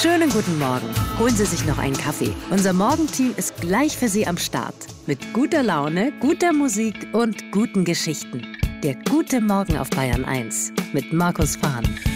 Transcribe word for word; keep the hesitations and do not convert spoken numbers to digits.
Schönen guten Morgen. Holen Sie sich noch einen Kaffee. Unser Morgenteam ist gleich für Sie am Start. Mit guter Laune, guter Musik und guten Geschichten. Der gute Morgen auf Bayern eins mit Markus Fahn.